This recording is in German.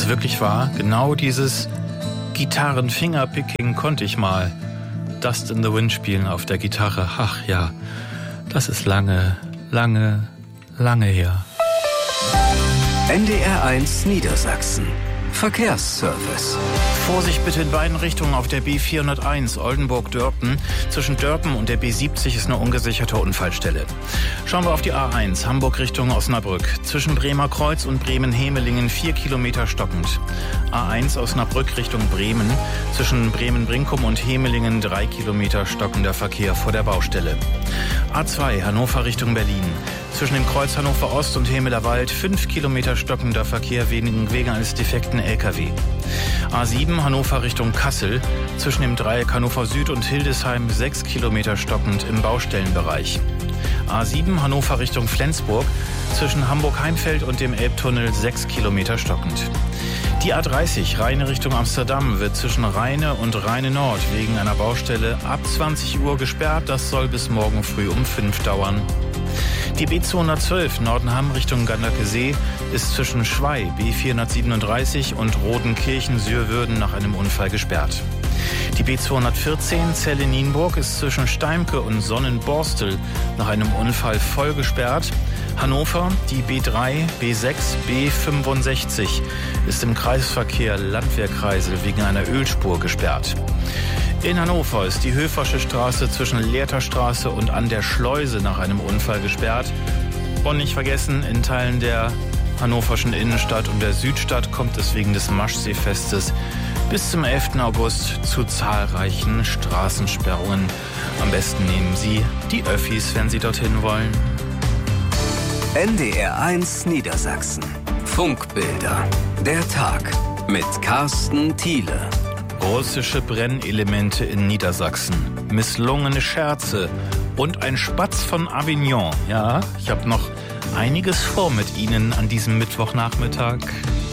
es wirklich wahr? Genau dieses Gitarren-Fingerpicking konnte ich mal. Dust in the Wind spielen auf der Gitarre. Ach ja, das ist lange, lange, lange her. NDR 1 Niedersachsen. Verkehrsservice. Vorsicht bitte in beiden Richtungen auf der B401 Oldenburg-Dörpen. Zwischen Dörpen und der B70 ist eine ungesicherte Unfallstelle. Schauen wir auf die A1 Hamburg Richtung Osnabrück. Zwischen Bremer Kreuz und Bremen-Hemelingen 4 Kilometer stockend. A1 Osnabrück Richtung Bremen. Zwischen Bremen-Brinkum und Hemelingen 3 Kilometer stockender Verkehr vor der Baustelle. A2 Hannover Richtung Berlin. Zwischen dem Kreuz Hannover Ost und Hemelerwald 5 Kilometer stockender Verkehr wegen eines defekten LKW. A7 Hannover Richtung Kassel. Zwischen dem Dreieck Hannover Süd und Hildesheim 6 Kilometer stockend im Baustellenbereich. A7 Hannover Richtung Flensburg. Zwischen Hamburg-Heimfeld und dem Elbtunnel 6 Kilometer stockend. Die A30 Rheine Richtung Amsterdam wird zwischen Rheine und Rheine Nord wegen einer Baustelle ab 20 Uhr gesperrt. Das soll bis morgen früh um 5 dauern. Die B212 Nordenham Richtung Gandakesee ist zwischen Schwei B437 und Rodenkirchen-Sürwürden nach einem Unfall gesperrt. Die B214 Celle-Nienburg ist zwischen Steimke und Sonnenborstel nach einem Unfall voll gesperrt. Hannover, die B3, B6, B65 ist im Kreisverkehr Landwehrkreisel wegen einer Ölspur gesperrt. In Hannover ist die Höfersche Straße zwischen Lehrter Straße und an der Schleuse nach einem Unfall gesperrt. Und nicht vergessen, in Teilen der hannoverschen Innenstadt und der Südstadt kommt es wegen des Maschseefestes bis zum 11. August zu zahlreichen Straßensperrungen. Am besten nehmen Sie die Öffis, wenn Sie dorthin wollen. NDR 1 Niedersachsen. Funkbilder. Der Tag mit Carsten Thiele. Russische Brennelemente in Niedersachsen, misslungene Scherze und ein Spatz von Avignon. Ja, ich habe noch einiges vor mit Ihnen an diesem Mittwochnachmittag.